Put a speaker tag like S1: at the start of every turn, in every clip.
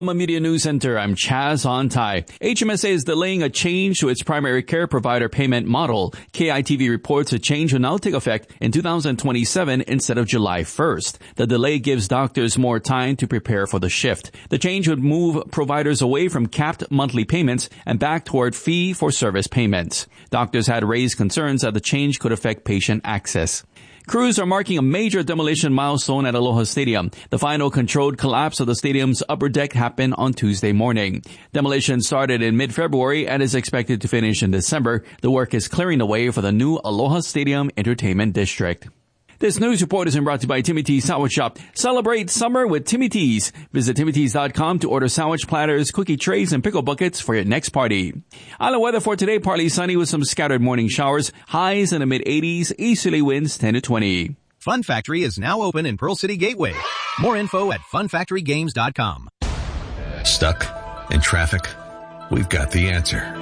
S1: Media News Center, I'm Chaz Ontai. HMSA is delaying a change to its primary care provider payment model. KITV reports a change will now take effect in 2027 instead of July 1st. The delay gives doctors more time to prepare for the shift. The change would move providers away from capped monthly payments and back toward fee-for-service payments. Doctors had raised concerns that the change could affect patient access. Crews are marking a major demolition milestone at Aloha Stadium. The final controlled collapse of the stadium's upper deck happened on Tuesday morning. Demolition started in mid-February and is expected to finish in December. The work is clearing the way for the new Aloha Stadium Entertainment District. This news report is brought to you by Timmy T's Sandwich Shop. Celebrate summer with Timmy T's. Visit TimmyT's.com to order sandwich platters, cookie trays, and pickle buckets for your next party. Island weather for today, partly sunny with some scattered morning showers. Highs in the mid-80s, easterly winds 10 to 20.
S2: Fun Factory is now open in Pearl City Gateway. More info at funfactorygames.com.
S3: Stuck in traffic? We've got the answer.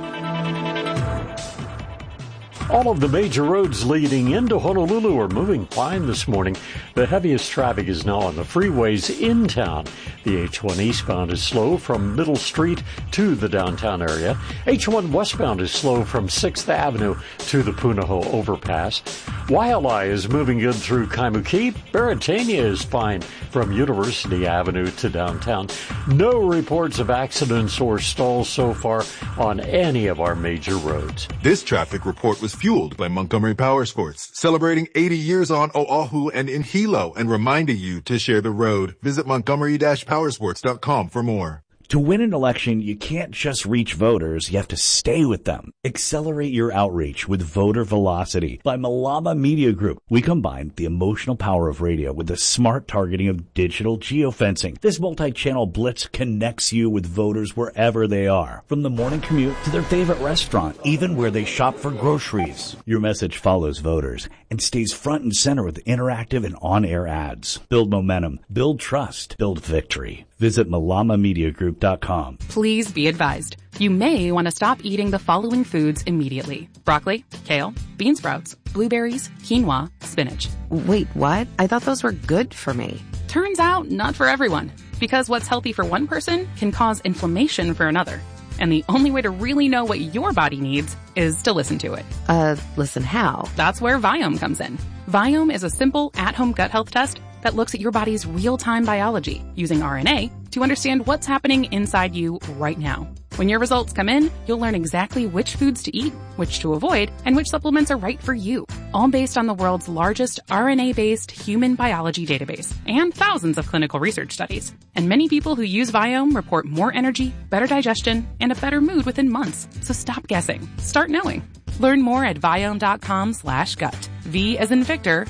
S4: All of the major roads leading into Honolulu are moving fine this morning. The heaviest traffic is now on the freeways in town. The H1 eastbound is slow from Middle Street to the downtown area. H1 westbound is slow from 6th Avenue to the Punahou overpass. Waialae is moving good through Kaimuki. Beretania is fine from University Avenue to downtown. No reports of accidents or stalls so far on any of our major roads.
S5: This traffic report was fueled by Montgomery Power Sports, celebrating 80 years on Oahu and in Hilo and reminding you to share the road. Visit Montgomery-Powersports.com for more.
S6: To win an election, you can't just reach voters, you have to stay with them. Accelerate your outreach with Voter Velocity by Malama Media Group. We combine the emotional power of radio with the smart targeting of digital geofencing. This multi-channel blitz connects you with voters wherever they are, from the morning commute to their favorite restaurant, even where they shop for groceries. Your message follows voters and stays front and center with interactive and on-air ads. Build momentum, build trust, build victory. Visit MalamaMediaGroup.com.
S7: Please be advised. You may want to stop eating the following foods immediately. Broccoli, kale, bean sprouts, blueberries, quinoa, spinach.
S8: Wait, what? I thought those were good for me.
S7: Turns out, not for everyone. Because what's healthy for one person can cause inflammation for another. And the only way to really know what your body needs is to listen to it.
S8: Listen how?
S7: That's where Viome comes in. Viome is a simple, at-home gut health test that looks at your body's real-time biology using RNA to understand what's happening inside you right now. When your results come in, you'll learn exactly which foods to eat, which to avoid, and which supplements are right for you. All based on the world's largest RNA-based human biology database and thousands of clinical research studies. And many people who use Viome report more energy, better digestion, and a better mood within months. So stop guessing. Start knowing. Learn more at Viome.com/gut. V as in Victor,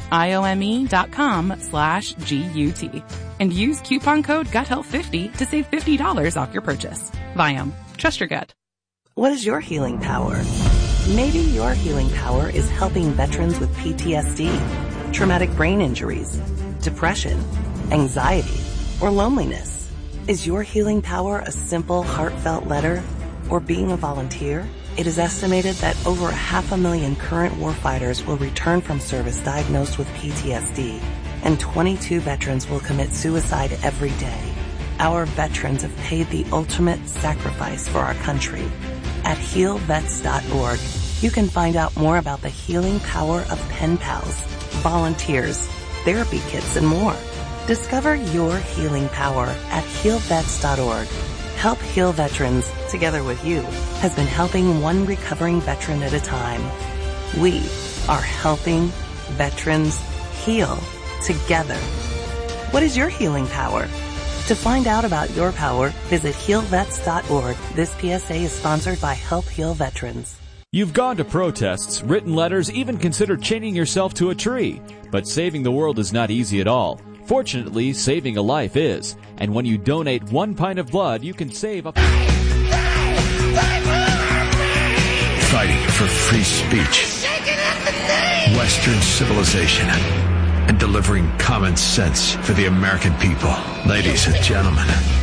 S7: IOME.com/GUT. And use coupon code GUTHEALTH50 to save $50 off your purchase. Viome. Trust your gut.
S8: What is your healing power? Maybe your healing power is helping veterans with PTSD, traumatic brain injuries, depression, anxiety, or loneliness. Is your healing power a simple, heartfelt letter or being a volunteer? It is estimated that over 500,000 current warfighters will return from service diagnosed with PTSD, and 22 veterans will commit suicide every day. Our veterans have paid the ultimate sacrifice for our country. At healvets.org, you can find out more about the healing power of pen pals, volunteers, therapy kits, and more. Discover your healing power at healvets.org. Help Heal Veterans, together with you, has been helping one recovering veteran at a time. We are helping veterans heal together. What is your healing power? To find out about your power, visit healvets.org. This PSA is sponsored by Help Heal Veterans.
S9: You've gone to protests, written letters, even considered chaining yourself to a tree. But saving the world is not easy at all. Fortunately, saving a life is. And when you donate 1 pint of blood, you can save up...
S3: Fighting for free speech, Western civilization, and delivering common sense for the American people. Ladies and gentlemen,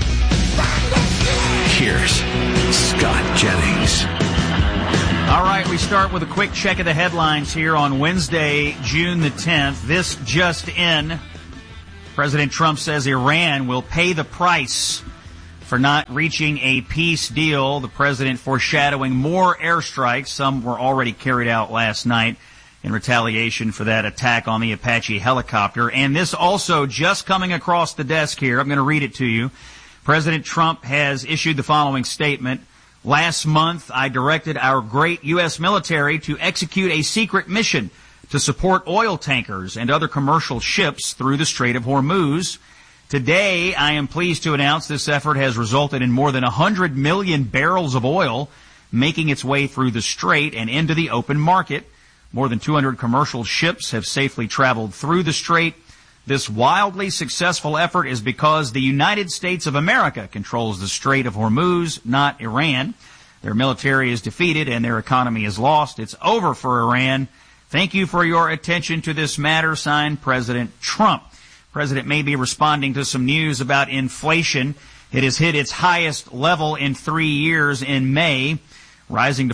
S3: here's Scott Jennings.
S10: All right, we start with a quick check of the headlines here on Wednesday, June the 10th. This just in. President Trump says Iran will pay the price for not reaching a peace deal. The president foreshadowing more airstrikes. Some were already carried out last night in retaliation for that attack on the Apache helicopter. And this also just coming across the desk here. I'm going to read it to you. President Trump has issued the following statement. Last month, I directed our great U.S. military to execute a secret mission to support oil tankers and other commercial ships through the Strait of Hormuz. Today, I am pleased to announce this effort has resulted in more than 100 million barrels of oil making its way through the strait and into the open market. More than 200 commercial ships have safely traveled through the strait. This wildly successful effort is because the United States of America controls the Strait of Hormuz, not Iran. Their military is defeated and their economy is lost. It's over for Iran. Thank you for your attention to this matter. Signed, President Trump. The president may be responding to some news about inflation. It has hit its highest level in 3 years in May, rising to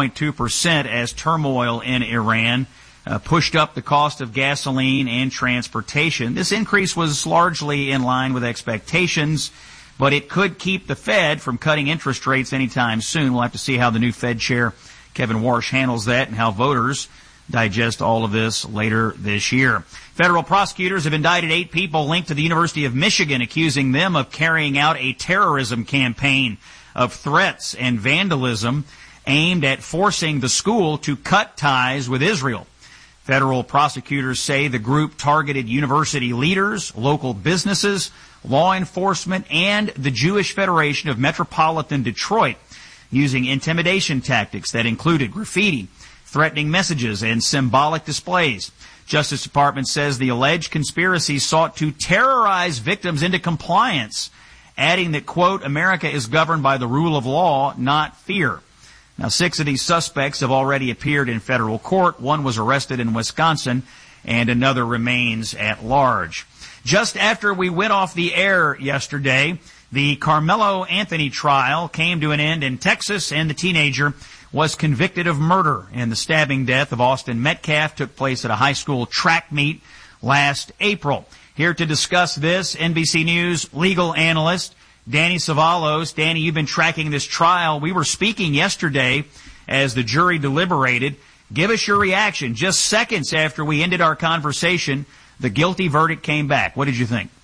S10: 4.2% as turmoil in Iran pushed up the cost of gasoline and transportation. This increase was largely in line with expectations, but it could keep the Fed from cutting interest rates anytime soon. We'll have to see how the new Fed chair, Kevin Warsh, handles that and how voters digest all of this later this year. Federal prosecutors have indicted 8 people linked to the University of Michigan, accusing them of carrying out a terrorism campaign of threats and vandalism aimed at forcing the school to cut ties with Israel. Federal prosecutors say the group targeted university leaders, local businesses, law enforcement, and the Jewish Federation of Metropolitan Detroit, using intimidation tactics that included graffiti, threatening messages, and symbolic displays. Justice Department says the alleged conspiracy sought to terrorize victims into compliance, adding that, quote, America is governed by the rule of law, not fear. Now, 6 of these suspects have already appeared in federal court. 1 was arrested in Wisconsin, and another remains at large. Just after we went off the air yesterday, the Carmelo Anthony trial came to an end in Texas, and the teenager was convicted of murder. And the stabbing death of Austin Metcalf took place at a high school track meet last April. Here to discuss this, NBC News legal analyst Danny Savalos. Danny, you've been tracking this trial. We were speaking yesterday as the jury deliberated. Give us your reaction. Just seconds after we ended our conversation, the guilty verdict came back. What did you think?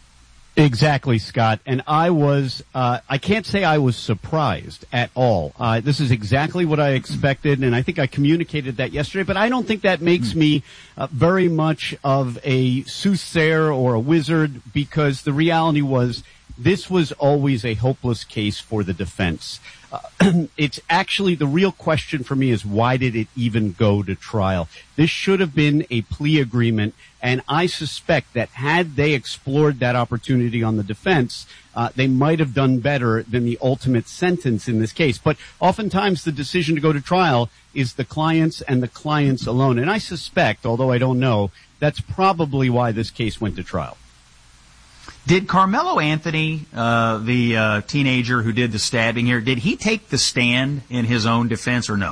S11: Exactly, Scott. And I can't say I was surprised at all. This is exactly what I expected, and I think I communicated that yesterday, but I don't think that makes me very much of a soothsayer or a wizard, because the reality was this was always a hopeless case for the defense. It's actually, the real question for me is, why did it even go to trial? This should have been a plea agreement, and I suspect that had they explored that opportunity on the defense, they might have done better than the ultimate sentence in this case. But oftentimes the decision to go to trial is the clients and the clients alone. And I suspect, although I don't know, that's probably why this case went to trial.
S10: Did Carmelo Anthony, the teenager who did the stabbing here, did he take the stand in his own defense or no?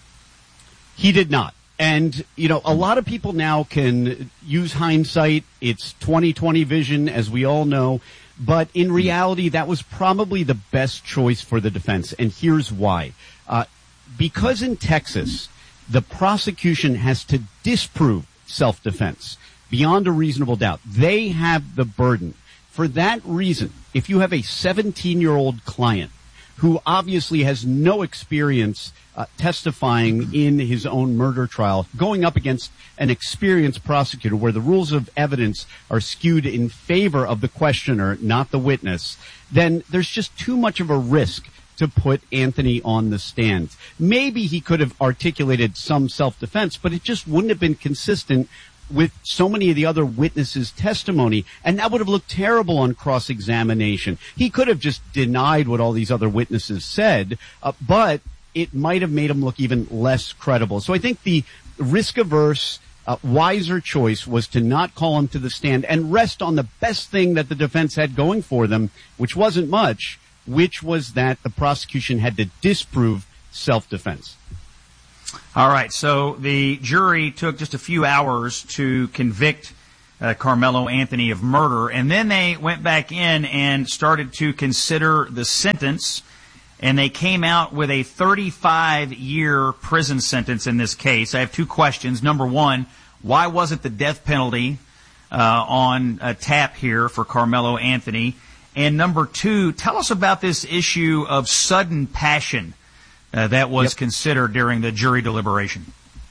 S11: He did not. And, you know, a lot of people now can use hindsight. It's 20/20 vision, as we all know. But in reality, that was probably the best choice for the defense. And here's why. Because in Texas, the prosecution has to disprove self-defense beyond a reasonable doubt. They have the burden. For that reason, if you have a 17-year-old client who obviously has no experience testifying in his own murder trial, going up against an experienced prosecutor where the rules of evidence are skewed in favor of the questioner, not the witness, then there's just too much of a risk to put Anthony on the stand. Maybe he could have articulated some self-defense, but it just wouldn't have been consistent with so many of the other witnesses' testimony, and that would have looked terrible on cross-examination. He could have just denied what all these other witnesses said, but it might have made him look even less credible. So I think the risk-averse, wiser choice was to not call him to the stand and rest on the best thing that the defense had going for them, which wasn't much, which was that the prosecution had to disprove self-defense. All
S10: right, so the jury took just a few hours to convict Carmelo Anthony of murder. And then they went back in and started to consider the sentence, and they came out with a 35-year prison sentence in this case. I have two questions. Number one, why wasn't the death penalty on tap here for Carmelo Anthony? And number two, tell us about this issue of sudden passion that was considered during the jury deliberation.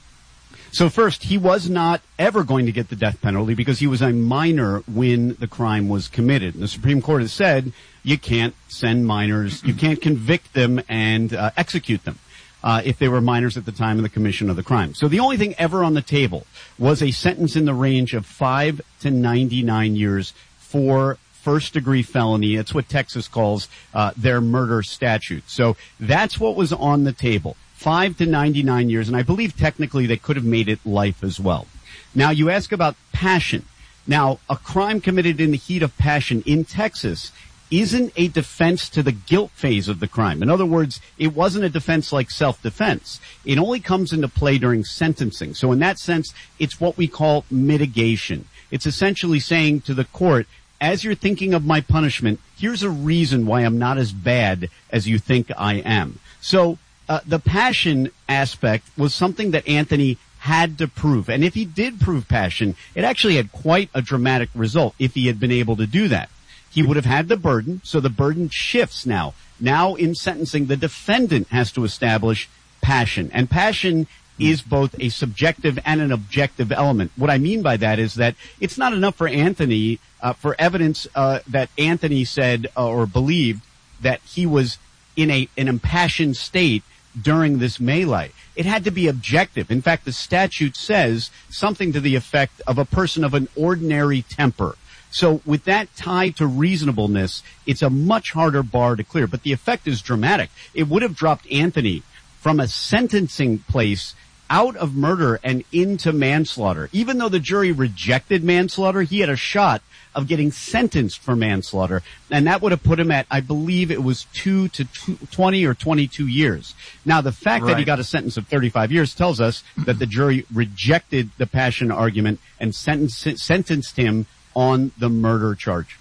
S11: So first, he was not ever going to get the death penalty because he was a minor when the crime was committed. And the Supreme Court has said you can't send minors, you can't convict them and execute them if they were minors at the time of the commission of the crime. So the only thing ever on the table was a sentence in the range of 5 to 99 years for first-degree felony. That's what Texas calls their murder statute. So that's what was on the table. 5 to 99 years, and I believe technically they could have made it life as well. Now, you ask about passion. Now, a crime committed in the heat of passion in Texas isn't a defense to the guilt phase of the crime. In other words, it wasn't a defense like self-defense. It only comes into play during sentencing. So in that sense, it's what we call mitigation. It's essentially saying to the court, as you're thinking of my punishment, here's a reason why I'm not as bad as you think I am. So the passion aspect was something that Anthony had to prove. And if he did prove passion, it actually had quite a dramatic result if he had been able to do that. He would have had the burden, so the burden shifts now. Now in sentencing, the defendant has to establish passion. And passion is both a subjective and an objective element. What I mean by that is that it's not enough for Anthony, for evidence that Anthony said or believed that he was in an impassioned state during this melee. It had to be objective. In fact, the statute says something to the effect of a person of an ordinary temper. So with that tied to reasonableness, it's a much harder bar to clear. But the effect is dramatic. It would have dropped Anthony from a sentencing place out of murder and into manslaughter. Even though the jury rejected manslaughter, he had a shot of getting sentenced for manslaughter. And that would have put him at, I believe it was 2 to 20 or 22 years. Now, the fact that he got a sentence of 35 years tells us that the jury rejected the passion argument and sentenced him on the murder charge.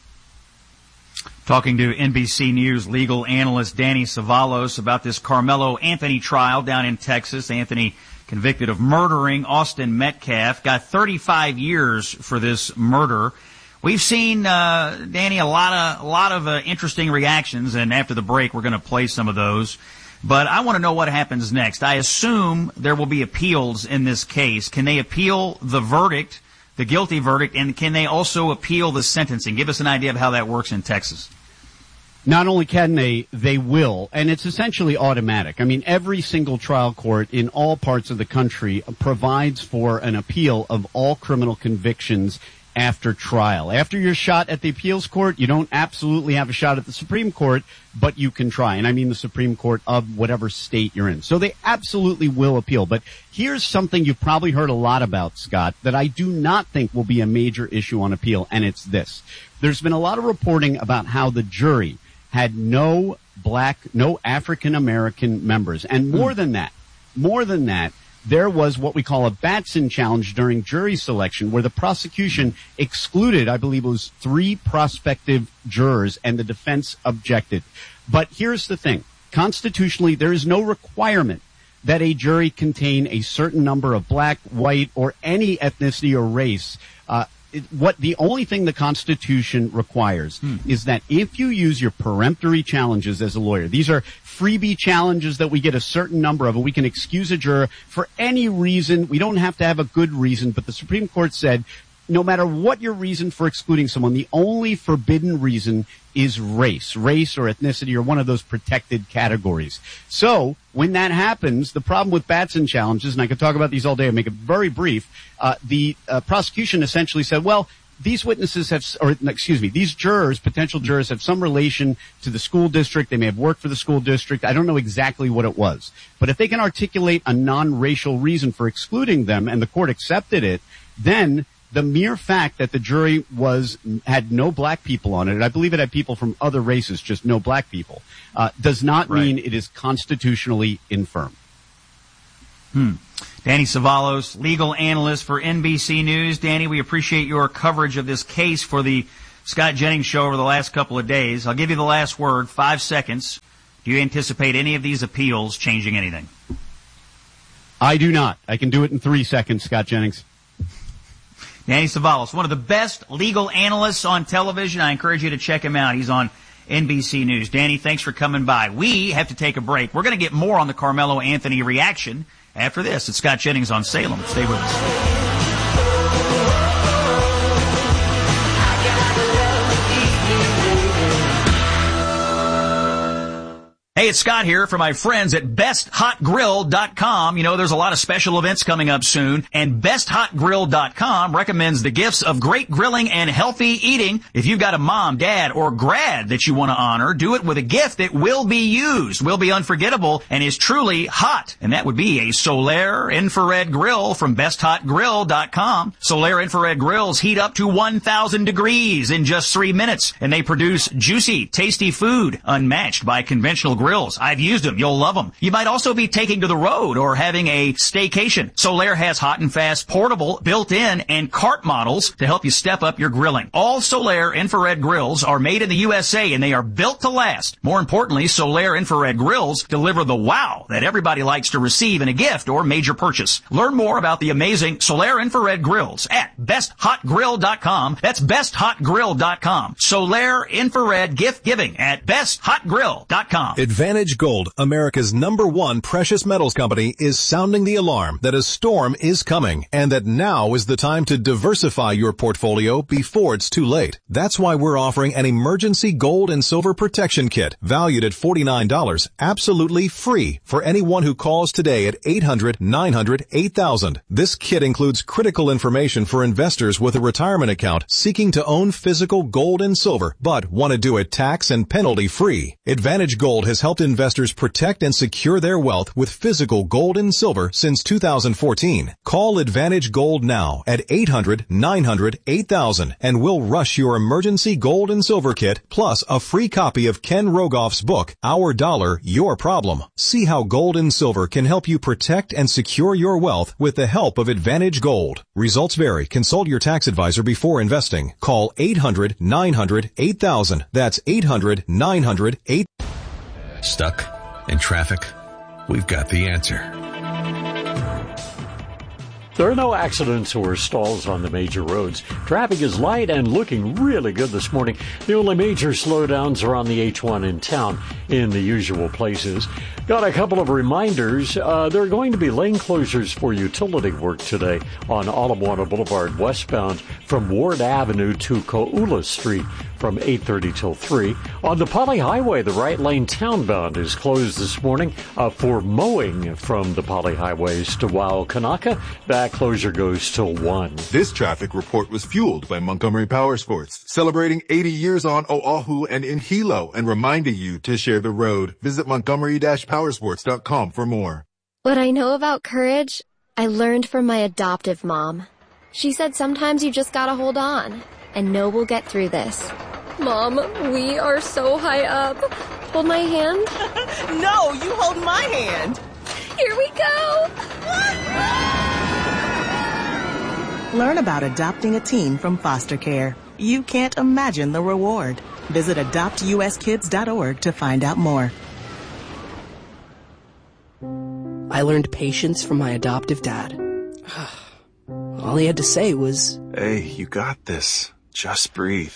S10: Talking to NBC News legal analyst Danny Savalos about this Carmelo Anthony trial down in Texas. Anthony convicted of murdering Austin Metcalf, got 35 years for this murder. We've seen, Danny, a lot of interesting reactions, and after the break, we're going to play some of those. But I want to know what happens next. I assume there will be appeals in this case. Can they appeal the verdict, the guilty verdict, and can they also appeal the sentencing? Give us an idea of how that works in Texas.
S11: Not only can they will, and it's essentially automatic. I mean, every single trial court in all parts of the country provides for an appeal of all criminal convictions after trial. After you're shot at the appeals court, you don't absolutely have a shot at the Supreme Court, but you can try. And I mean the Supreme Court of whatever state you're in. So they absolutely will appeal. But here's something you've probably heard a lot about, Scott, that I do not think will be a major issue on appeal, and it's this. There's been a lot of reporting about how the jury had no African American members. And more than that, there was what we call a Batson challenge during jury selection where the prosecution excluded, I believe it was 3 prospective jurors and the defense objected. But here's the thing. Constitutionally, there is no requirement that a jury contain a certain number of black, white, or any ethnicity or race. The only thing the Constitution requires is that if you use your peremptory challenges as a lawyer, these are freebie challenges that we get a certain number of, and we can excuse a juror for any reason. We don't have to have a good reason, but the Supreme Court said no matter what your reason for excluding someone, the only forbidden reason is race or ethnicity or one of those protected categories. So when that happens, the problem with Batson challenges, and I could talk about these all day and make it very brief, the prosecution essentially said, well, these jurors, potential jurors, have some relation to the school district. They may have worked for the school district. I don't know exactly what it was. But if they can articulate a non-racial reason for excluding them and the court accepted it, then the mere fact that the jury had no black people on it, and I believe it had people from other races, just no black people, does not mean it is constitutionally infirm.
S10: Danny Savalos, legal analyst for NBC News. Danny, we appreciate your coverage of this case for the Scott Jennings show over the last couple of days. I'll give you the last word, 5 seconds. Do you anticipate any of these appeals changing anything?
S11: I do not. I can do it in 3 seconds, Scott Jennings.
S10: Danny Savalos, one of the best legal analysts on television. I encourage you to check him out. He's on NBC News. Danny, thanks for coming by. We have to take a break. We're going to get more on the Carmelo Anthony reaction after this. It's Scott Jennings on Salem. Stay with us. Hey, it's Scott here for my friends at BestHotGrill.com. You know, there's a lot of special events coming up soon, and BestHotGrill.com recommends the gifts of great grilling and healthy eating. If you've got a mom, dad, or grad that you want to honor, do it with a gift that will be used, will be unforgettable, and is truly hot. And that would be a Solaire infrared grill from BestHotGrill.com. Solaire infrared grills heat up to 1,000 degrees in just 3 minutes, and they produce juicy, tasty food unmatched by conventional grills. I've used them. You'll love them. You might also be taking to the road or having a staycation. Solaire has hot and fast, portable, built-in, and cart models to help you step up your grilling. All Solaire infrared grills are made in the USA, and they are built to last. More importantly, Solaire infrared grills deliver the wow that everybody likes to receive in a gift or major purchase. Learn more about the amazing Solaire infrared grills at BestHotGrill.com. That's BestHotGrill.com. Solaire infrared gift giving at BestHotGrill.com.
S2: Advantage Gold, America's #1 precious metals company, is sounding the alarm that a storm is coming and that now is the time to diversify your portfolio before it's too late. That's why we're offering an emergency gold and silver protection kit valued at $49, absolutely free for anyone who calls today at 800-900-8000. This kit includes critical information for investors with a retirement account seeking to own physical gold and silver but want to do it tax and penalty free. Advantage Gold has helped investors protect and secure their wealth with physical gold and silver since 2014. Call Advantage Gold now at 800-900-8000 and we'll rush your emergency gold and silver kit plus a free copy of Ken Rogoff's book, Our Dollar, Your Problem. See how gold and silver can help you protect and secure your wealth with the help of Advantage Gold. Results vary. Consult your tax advisor before investing. Call 800-900-8000. That's 800-900-8000.
S3: Stuck in traffic? We've got the answer.
S4: There are no accidents or stalls on the major roads. Traffic is light and looking really good this morning. The only major slowdowns are on the H1 in town in the usual places. Got a couple of reminders. There are going to be lane closures for utility work today on Ala Moana Boulevard westbound from Ward Avenue to Kō'ula Street from 8:30 till 3. On the Poly Highway, the right lane townbound is closed this morning for mowing from the Poly Highways to Waiōkanaka. That closure goes till 1.
S5: This traffic report was fueled by Montgomery Power Sports, celebrating 80 years on Oahu and in Hilo and reminding you to share the road. Visit Montgomery-Powersports.com for more.
S12: What I know about courage, I learned from my adoptive mom. She said sometimes you just gotta hold on and know we'll get through this. Mom, we are so high up. Hold my hand.
S13: No, you hold my hand.
S12: Here we go.
S13: Learn about adopting a teen from foster care. You can't imagine the reward. Visit adoptuskids.org to find out more.
S14: I learned patience from my adoptive dad. All he had to say was,
S15: "Hey, you got this. Just breathe."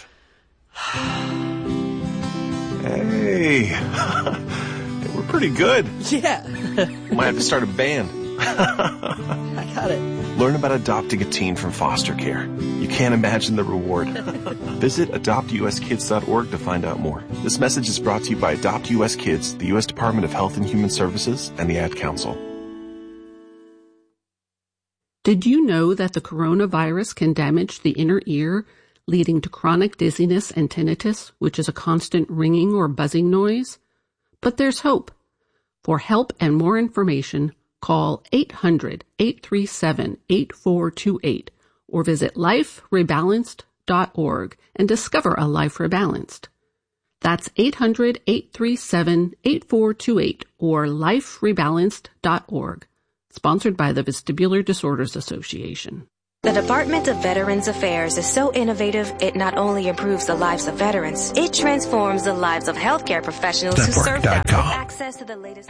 S15: Hey, we're pretty good.
S14: Yeah.
S15: Might have to start a band.
S14: I got it.
S15: Learn about adopting a teen from foster care. You can't imagine the reward. Visit adoptuskids.org to find out more. This message is brought to you by Adopt US Kids, the U.S. Department of Health and Human Services, and the Ad Council.
S16: Did you know that the coronavirus can damage the inner ear, leading to chronic dizziness and tinnitus, which is a constant ringing or buzzing noise? But there's hope. For help and more information, call 800-837-8428 or visit liferebalanced.org and discover a life rebalanced. That's 800-837-8428 or liferebalanced.org. Sponsored by the Vestibular Disorders Association.
S17: The Department of Veterans Affairs is so innovative, it not only improves the lives of veterans, it transforms the lives of healthcare professionals who serve them with access to the latest.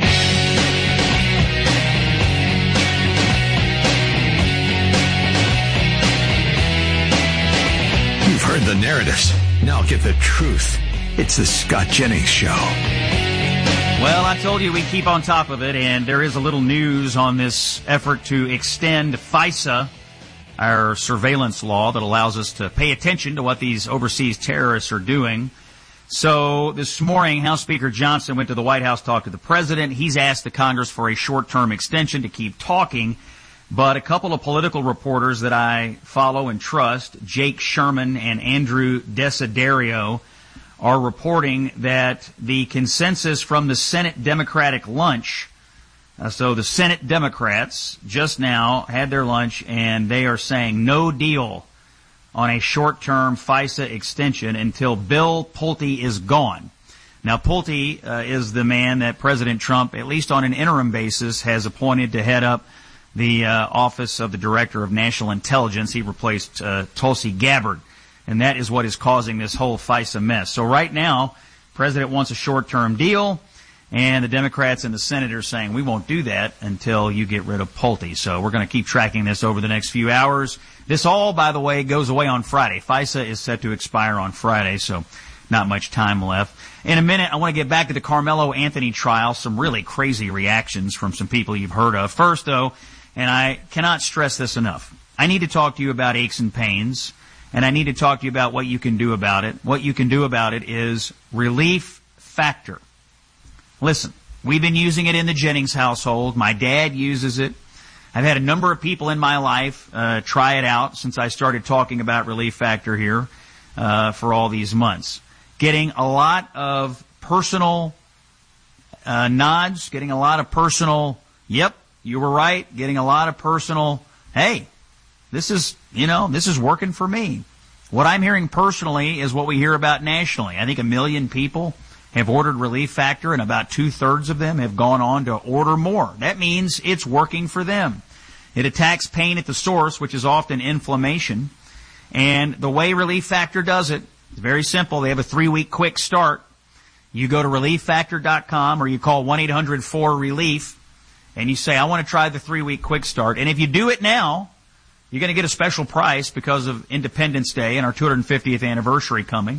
S3: You've heard the narratives. Now get the truth. It's the Scott Jennings Show.
S10: Well, I told you we keep on top of it, and there is a little news on this effort to extend FISA, our surveillance law that allows us to pay attention to what these overseas terrorists are doing. So this morning, House Speaker Johnson went to the White House, talked to the president. He's asked the Congress for a short-term extension to keep talking. But a couple of political reporters that I follow and trust, Jake Sherman and Andrew Desiderio, are reporting that the consensus from the Senate Democratic lunch, so the Senate Democrats just now had their lunch, and they are saying no deal on a short-term FISA extension until Bill Pulte is gone. Now, Pulte is the man that President Trump, at least on an interim basis, has appointed to head up the Office of the Director of National Intelligence. He replaced Tulsi Gabbard. And that is what is causing this whole FISA mess. So right now, the President wants a short-term deal, and the Democrats and the Senate are saying, we won't do that until you get rid of Pulte. So we're going to keep tracking this over the next few hours. This all, by the way, goes away on Friday. FISA is set to expire on Friday, so not much time left. In a minute, I want to get back to the Carmelo Anthony trial, some really crazy reactions from some people you've heard of. First, though, and I cannot stress this enough, I need to talk to you about aches and pains. And I need to talk to you about what you can do about it. What you can do about it is Relief Factor. Listen, we've been using it in the Jennings household. My dad uses it. I've had a number of people in my life try it out since I started talking about Relief Factor here for all these months. Getting a lot of personal nods, getting a lot of personal, yep, you were right, getting a lot of personal, hey, this is working for me. What I'm hearing personally is what we hear about nationally. I think 1 million people have ordered Relief Factor, and about 2/3 of them have gone on to order more. That means it's working for them. It attacks pain at the source, which is often inflammation. And the way Relief Factor does it is very simple. They have a 3-week quick start. You go to ReliefFactor.com or you call 1-800-4RELIEF, and you say, I want to try the 3-week quick start. And if you do it now, you're going to get a special price because of Independence Day and our 250th anniversary coming.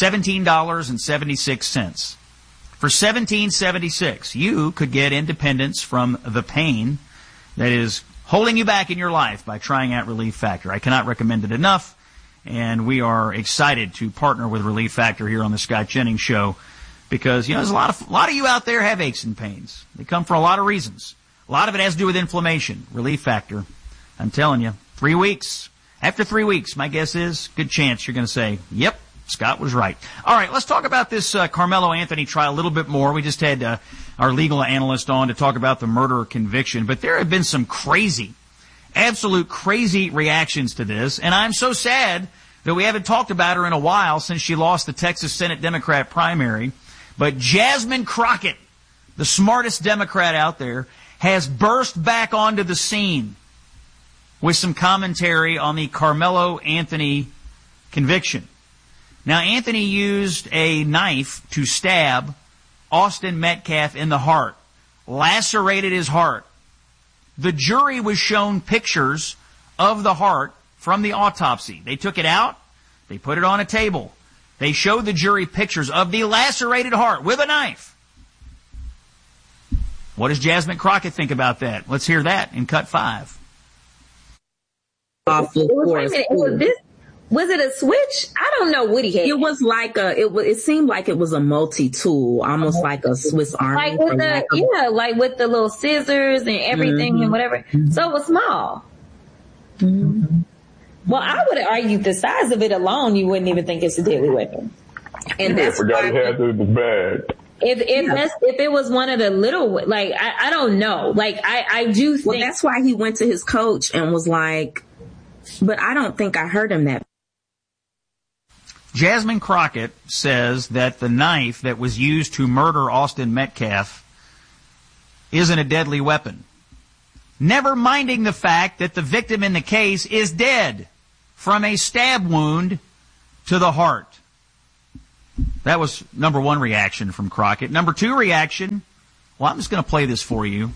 S10: $17.76. For $17.76, you could get independence from the pain that is holding you back in your life by trying out Relief Factor. I cannot recommend it enough, and we are excited to partner with Relief Factor here on the Scott Jennings Show because, there's a lot of you out there have aches and pains. They come for a lot of reasons. A lot of it has to do with inflammation. Relief Factor, I'm telling you, 3 weeks. After 3 weeks, my guess is, good chance you're going to say, yep, Scott was right. All right, let's talk about this Carmelo Anthony trial a little bit more. We just had our legal analyst on to talk about the murder conviction, but there have been some absolute crazy reactions to this, and I'm so sad that we haven't talked about her in a while since she lost the Texas Senate Democrat primary. But Jasmine Crockett, the smartest Democrat out there, has burst back onto the scene with some commentary on the Carmelo Anthony conviction. Now, Anthony used a knife to stab Austin Metcalf in the heart, lacerated his heart. The jury was shown pictures of the heart from the autopsy. They took it out, they put it on a table. They showed the jury pictures of the lacerated heart with a knife. What does Jasmine Crockett think about that? Let's hear that in Cut 5.
S18: Awful. Was it a switch? I don't know what he had. It was like it seemed like it was a multi-tool, almost like a Swiss Army. Like with like with the little scissors and everything and whatever. So it was small. Mm-hmm. Well, I would argue the size of it alone, you wouldn't even think it's a deadly weapon. And that's
S19: forgot he had it in the bag.
S18: If it was one of the little, like, I don't know. Like, I do think.
S20: Well, that's why he went to his coach and was like, but I don't think I heard him that.
S10: Jasmine Crockett says that the knife that was used to murder Austin Metcalf isn't a deadly weapon. never minding the fact that the victim in the case is dead from a stab wound to the heart. That was number one reaction from Crockett. Number two reaction, well, I'm just going to play this for you.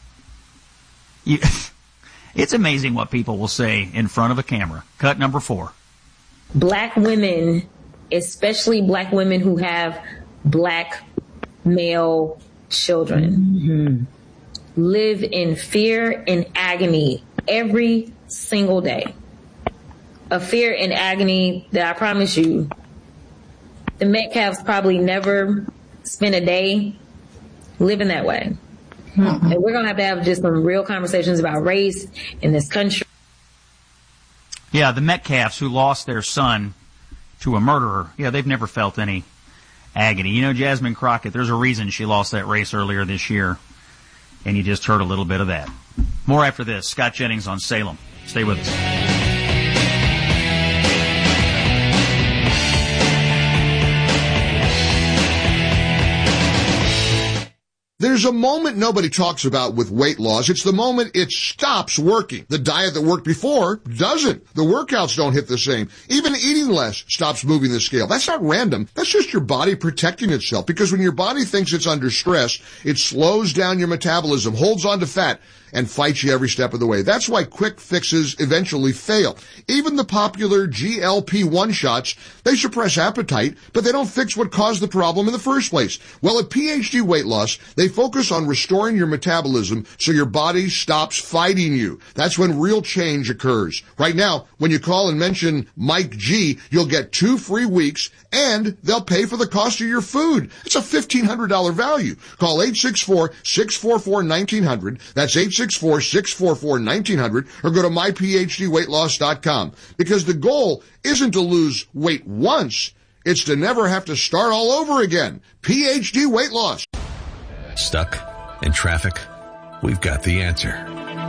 S10: It's amazing what people will say in front of a camera. Cut number 4.
S18: Black women, especially black women who have black male children, live in fear and agony every single day. A fear and agony that I promise you, the Metcalfs probably never spent a day living that way. And we're going to have just some real conversations about race in this country.
S10: Yeah, the Metcalfs who lost their son to a murderer, yeah, they've never felt any agony. You know, Jasmine Crockett, there's a reason she lost that race earlier this year. And you just heard a little bit of that. More after this. Scott Jennings on Salem. Stay with us.
S21: There's a moment nobody talks about with weight loss. It's the moment it stops working. The diet that worked before doesn't. The workouts don't hit the same. Even eating less stops moving the scale. That's not random. That's just your body protecting itself. Because when your body thinks it's under stress, it slows down your metabolism, holds on to fat, and fights you every step of the way. That's why quick fixes eventually fail. Even the popular GLP-1 shots, they suppress appetite, but they don't fix what caused the problem in the first place. Well, at PhD Weight Loss, they focus on restoring your metabolism so your body stops fighting you. That's when real change occurs. Right now, when you call and mention Mike G, you'll get 2 free weeks and they'll pay for the cost of your food. It's a $1,500 value. Call 864-644-1900. That's 864-644-1900 or go to myphdweightloss.com. Because the goal isn't to lose weight once, it's to never have to start all over again. PhD Weight Loss.
S3: Stuck in traffic? We've got the answer.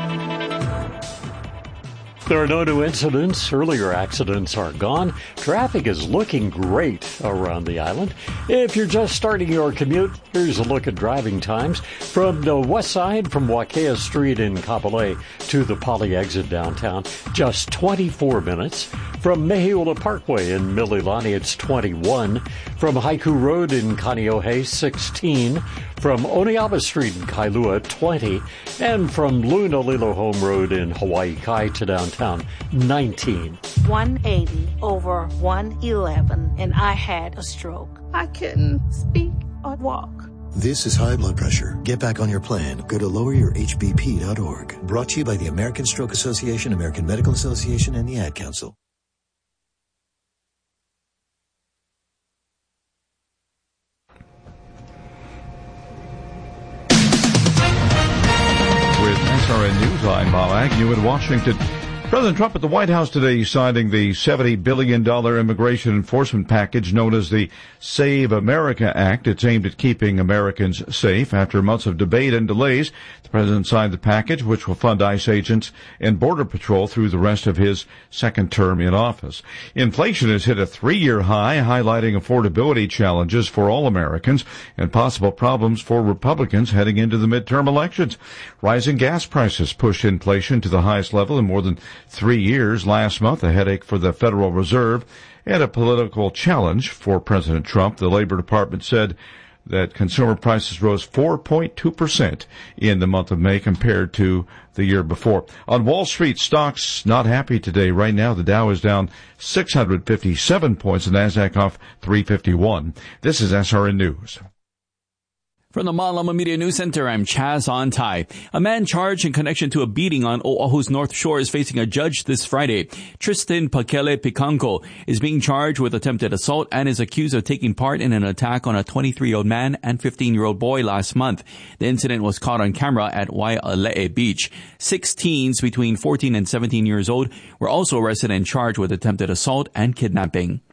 S4: There are no new incidents. Earlier accidents are gone. Traffic is looking great around the island. If you're just starting your commute, here's a look at driving times. From the west side, from Wakea Street in Kapolei to the Poly exit downtown, just 24 minutes. From Mehiula Parkway in Mililani, it's 21. From Haiku Road in Kaneohe, 16. From Oneaba Street in Kailua, 20. And from Lunalilo Home Road in Hawaii Kai to downtown, 19.
S22: 180 over 111, and I had a stroke. I couldn't speak or walk.
S23: This is high blood pressure. Get back on your plan. Go to loweryourhbp.org. Brought to you by the American Stroke Association, American Medical Association, and the Ad Council.
S24: With SRN News, I'm Bob Agnew in Washington. President Trump at the White House today signing the $70 billion immigration enforcement package known as the Save America Act. It's aimed at keeping Americans safe. After months of debate and delays, the president signed the package, which will fund ICE agents and Border Patrol through the rest of his second term in office. Inflation has hit a 3-year high, highlighting affordability challenges for all Americans and possible problems for Republicans heading into the midterm elections. Rising gas prices pushed inflation to the highest level in more than 3 years last month, a headache for the Federal Reserve and a political challenge for President Trump. The Labor Department said that consumer prices rose 4.2% in the month of May compared to the year before. On Wall Street, stocks not happy today. Right now, the Dow is down 657 points, the NASDAQ off 351. This is SRN News.
S1: From the Malama Media News Center, I'm Chaz Ontai. A man charged in connection to a beating on Oahu's North Shore is facing a judge this Friday. Tristan Pakele Picanco is being charged with attempted assault and is accused of taking part in an attack on a 23-year-old man and 15-year-old boy last month. The incident was caught on camera at Waiale'e Beach. 6 teens between 14 and 17 years old were also arrested and charged with attempted assault and kidnapping.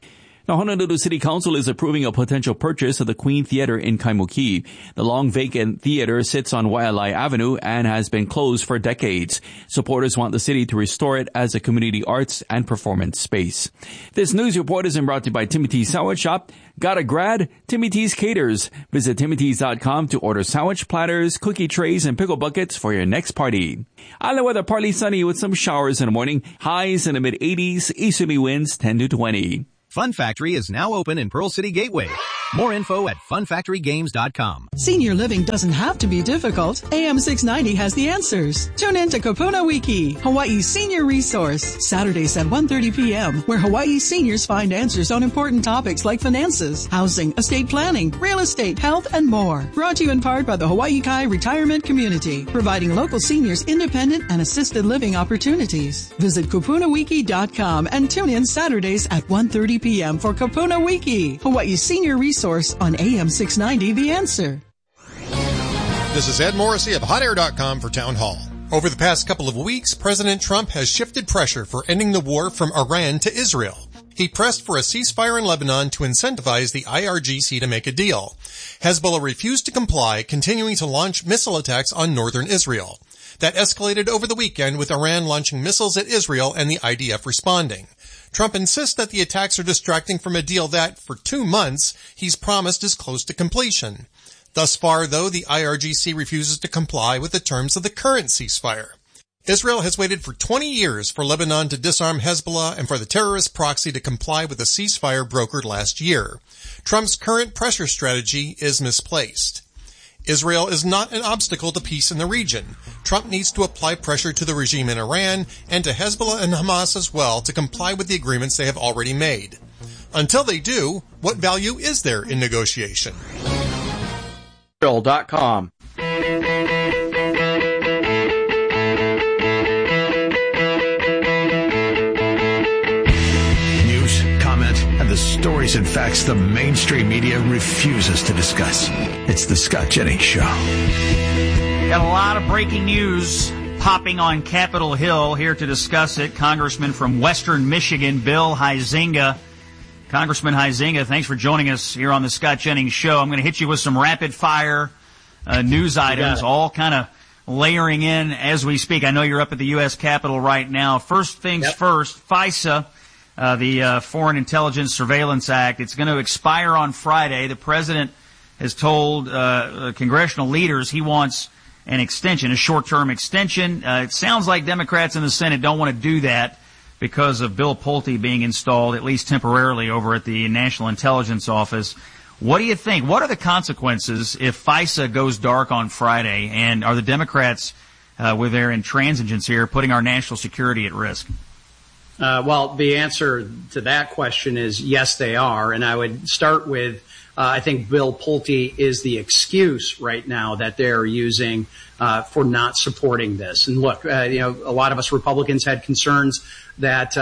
S1: Now, Honolulu City Council is approving a potential purchase of the Queen Theater in Kaimuki. The long-vacant theater sits on Waialae Avenue and has been closed for decades. Supporters want the city to restore it as a community arts and performance space. This news report is brought to you by Timmy T's Sandwich Shop. Got a grad? Timmy T's caters. Visit TimmyT's.com to order sandwich platters, cookie trays, and pickle buckets for your next party. Island weather partly sunny with some showers in the morning. Highs in the mid-80s. Easterly winds 10 to 20.
S6: Fun Factory is now open in Pearl City Gateway. More info at funfactorygames.com.
S7: Senior living doesn't have to be difficult. AM 690 has the answers. Tune in to Kapuna Wiki, Hawaii's senior resource, Saturdays at 1:30 p.m., where Hawaii seniors find answers on important topics like finances, housing, estate planning, real estate, health, and more. Brought to you in part by the Hawaii Kai Retirement Community, providing local seniors independent and assisted living opportunities. Visit kapunawiki.com and tune in Saturdays at 1:30 p.m. for Kapuna Wiki, Hawaii's senior resource on AM 690 The Answer.
S8: This is Ed Morrissey of HotAir.com for Town Hall. Over the past couple of weeks, President Trump has shifted pressure for ending the war from Iran to Israel. He pressed for a ceasefire in Lebanon to incentivize the IRGC to make a deal. Hezbollah refused to comply, continuing to launch missile attacks on northern Israel. That escalated over the weekend with Iran launching missiles at Israel and the IDF responding. Trump insists that the attacks are distracting from a deal that, for 2 months, he's promised is close to completion. Thus far, though, the IRGC refuses to comply with the terms of the current ceasefire. Israel has waited for 20 years for Lebanon to disarm Hezbollah and for the terrorist proxy to comply with a ceasefire brokered last year. Trump's current pressure strategy is misplaced. Israel is not an obstacle to peace in the region. Trump needs to apply pressure to the regime in Iran and to Hezbollah and Hamas as well to comply with the agreements they have already made. Until they do, what value is there in negotiation?
S9: Israel.com.
S3: And the stories and facts the mainstream media refuses to discuss. It's the Scott Jennings Show.
S10: Got a lot of breaking news popping on Capitol Hill. Here to discuss it, Congressman from Western Michigan, Bill Huizenga. Congressman Huizenga, thanks for joining us here on the Scott Jennings Show. I'm going to hit you with some rapid-fire news items, all kind of layering in as we speak. I know you're up at the U.S. Capitol right now. First things first, FISA. The Foreign Intelligence Surveillance Act. It's going to expire on Friday. The president has told congressional leaders he wants an extension, a short-term extension. It sounds like Democrats in the Senate don't want to do that because of Bill Pulte being installed, at least temporarily, over at the National Intelligence Office. What do you think? What are the consequences if FISA goes dark on Friday? And are the Democrats, with their intransigence here, putting our national security at risk?
S25: Well, the answer to that question is yes, they are. And I would start with, I think Bill Pulte is the excuse right now that they're using for not supporting this. And look, a lot of us Republicans had concerns that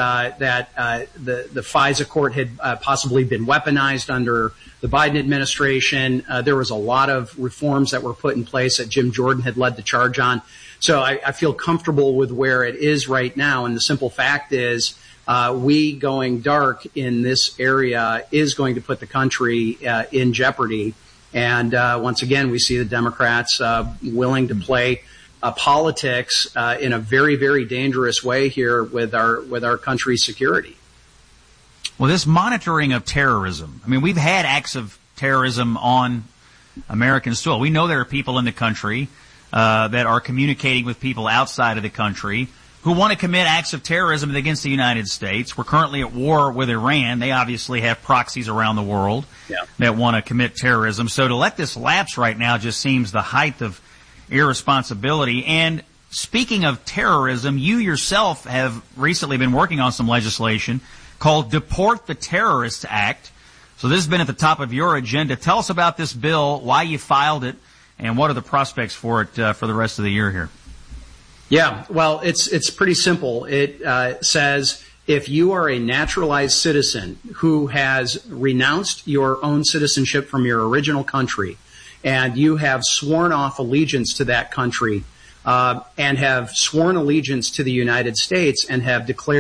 S25: the FISA court had possibly been weaponized under the Biden administration. There was a lot of reforms that were put in place that Jim Jordan had led the charge on. So I feel comfortable with where it is right now. And the simple fact is, we going dark in this area is going to put the country in jeopardy. And once again, we see the Democrats willing to play politics in a very, very dangerous way here with our country's security.
S10: Well, this monitoring of terrorism, I mean, we've had acts of terrorism on American soil. We know there are people in the country that are communicating with people outside of the country who want to commit acts of terrorism against the United States. We're currently at war with Iran. They obviously have proxies around the world that want to commit terrorism. So to let this lapse right now just seems the height of irresponsibility. And speaking of terrorism, you yourself have recently been working on some legislation called Deport the Terrorists Act. So this has been at the top of your agenda. Tell us about this bill, why you filed it, and what are the prospects for it for the rest of the year here?
S25: Yeah, well, it's pretty simple. It says if you are a naturalized citizen who has renounced your own citizenship from your original country and you have sworn off allegiance to that country and have sworn allegiance to the United States and have declared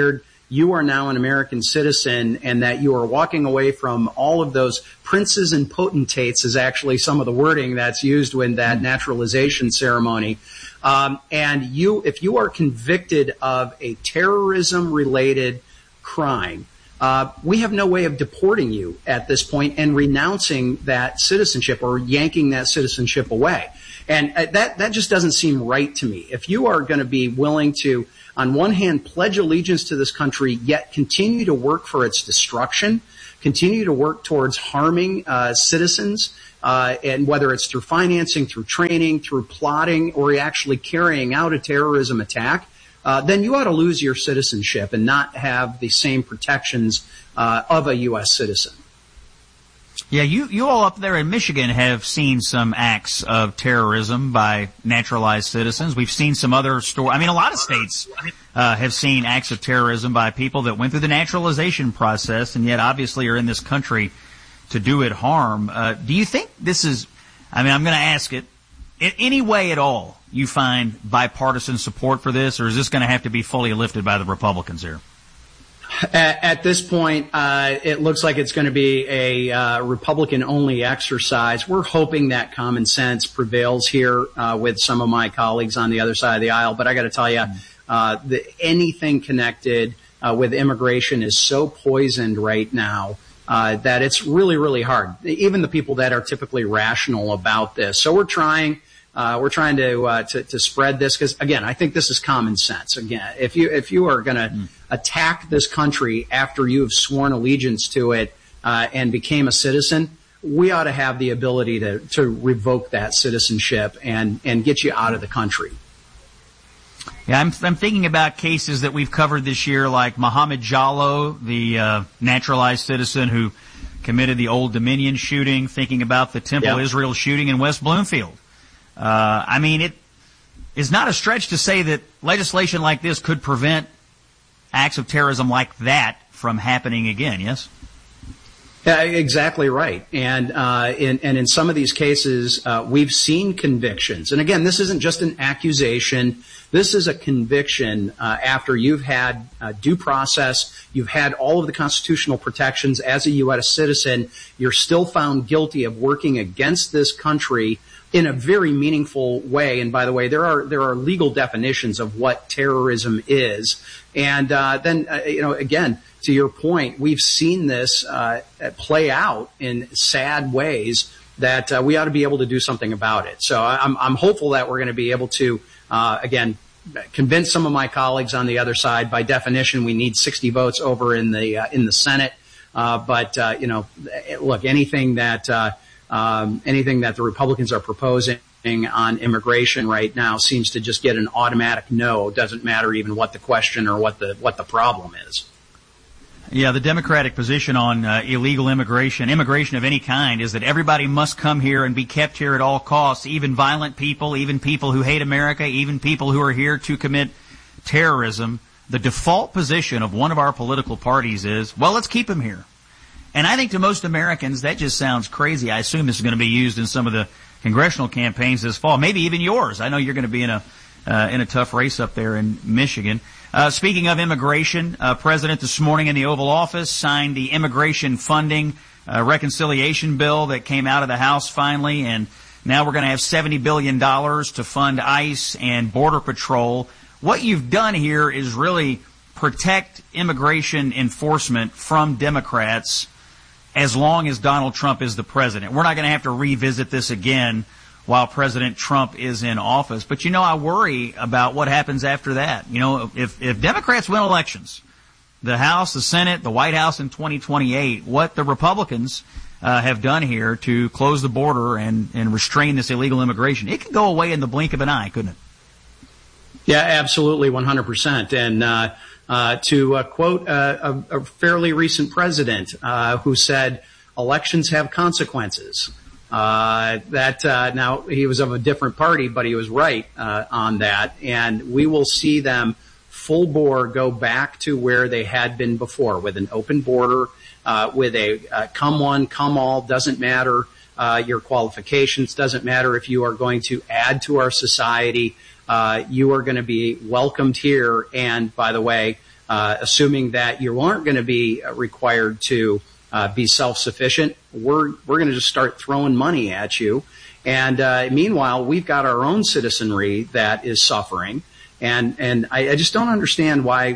S25: you are now an American citizen, and that you are walking away from all of those princes and potentates is actually some of the wording that's used in that naturalization ceremony. And if you are convicted of a terrorism-related crime, we have no way of deporting you at this point and renouncing that citizenship or yanking that citizenship away. And that just doesn't seem right to me. If you are going to be willing to, on one hand, pledge allegiance to this country, yet continue to work for its destruction, continue to work towards harming citizens, and whether it's through financing, through training, through plotting, or actually carrying out a terrorism attack, then you ought to lose your citizenship and not have the same protections of a U.S. citizen.
S10: Yeah, you all up there in Michigan have seen some acts of terrorism by naturalized citizens. We've seen some other stories. I mean, a lot of states have seen acts of terrorism by people that went through the naturalization process and yet obviously are in this country to do it harm. Do you think this is, I mean, I'm going to ask it, in any way at all you find bipartisan support for this, or is this going to have to be fully lifted by the Republicans here?
S25: At this point, it looks like it's going to be a Republican-only exercise. We're hoping that common sense prevails here with some of my colleagues on the other side of the aisle. But I got to tell you, anything connected with immigration is so poisoned right now that it's really, really hard. Even the people that are typically rational about this. So we're trying to spread this because, again, I think this is common sense. Again, if you are going to attack this country after you have sworn allegiance to it and became a citizen, we ought to have the ability to revoke that citizenship and get you out of the country.
S10: Yeah, I'm thinking about cases that we've covered this year, like Mohammed Jallow, the naturalized citizen who committed the Old Dominion shooting, thinking about the Temple Israel shooting in West Bloomfield. I mean, it is not a stretch to say that legislation like this could prevent acts of terrorism like that from happening again, yes?
S25: Yeah, exactly right. And in some of these cases, we've seen convictions. And again, this isn't just an accusation. This is a conviction after you've had due process, you've had all of the constitutional protections as a U.S. citizen, you're still found guilty of working against this country in a very meaningful way. And by the way, there are legal definitions of what terrorism is. And then, again, to your point, we've seen this play out in sad ways that we ought to be able to do something about it. So I'm hopeful that we're going to be able to, again, convince some of my colleagues on the other side. By definition, we need 60 votes over in the Senate. But look, anything that the Republicans are proposing on immigration right now seems to just get an automatic no. It doesn't matter even what the question or what the problem is.
S10: Yeah, the Democratic position on illegal immigration of any kind, is that everybody must come here and be kept here at all costs, even violent people, even people who hate America, even people who are here to commit terrorism. The default position of one of our political parties is, well, let's keep them here. And I think to most Americans, that just sounds crazy. I assume this is going to be used in some of the congressional campaigns this fall, maybe even yours. I know you're going to be in a tough race up there in Michigan. Speaking of immigration, President this morning in the Oval Office signed the immigration funding reconciliation bill that came out of the House finally, and now we're going to have $70 billion to fund ICE and Border Patrol. What you've done here is really protect immigration enforcement from Democrats as long as Donald Trump is the president. We're not going to have to revisit this again while President Trump is in office. But, I worry about what happens after that. If Democrats win elections, the House, the Senate, the White House in 2028, what the Republicans have done here to close the border and restrain this illegal immigration, it could go away in the blink of an eye, couldn't it?
S25: Yeah, absolutely, 100%. And to quote a fairly recent president who said, elections have consequences. Now he was of a different party, but he was right on that. And we will see them full bore go back to where they had been before, with an open border, with a come one, come all, doesn't matter your qualifications, doesn't matter if you are going to add to our society. You are going to be welcomed here. And by the way, assuming that you aren't going to be required to be self-sufficient, we're going to just start throwing money at you. And meanwhile, we've got our own citizenry that is suffering. And I just don't understand why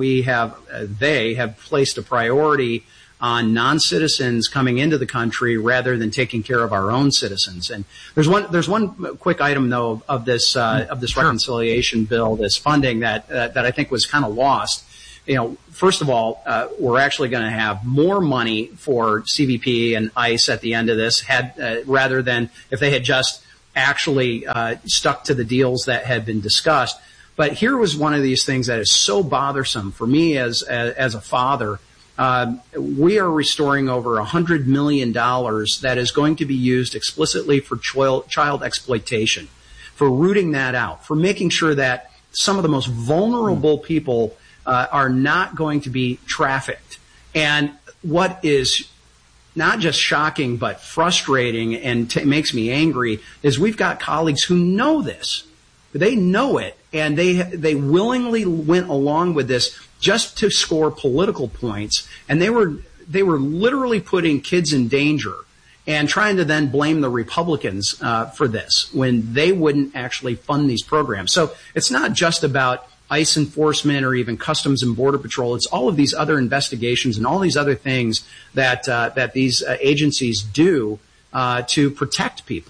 S25: they have placed a priority on non-citizens coming into the country rather than taking care of our own citizens. And there's one quick item though of this reconciliation bill, this funding that I think was kind of lost. First of all, we're actually going to have more money for CBP and ICE at the end of this, rather than if they had just actually stuck to the deals that had been discussed. But here was one of these things that is so bothersome for me as a father. We are restoring over $100 million that is going to be used explicitly for child exploitation, for rooting that out, for making sure that some of the most vulnerable people are not going to be trafficked. And what is not just shocking but frustrating and makes me angry is we've got colleagues who know this. They know it, and they willingly went along with this just to score political points, and they were literally putting kids in danger and trying to then blame the Republicans for this when they wouldn't actually fund these programs. So it's not just about ICE enforcement or even Customs and Border Patrol. It's all of these other investigations and all these other things that these agencies do to protect people.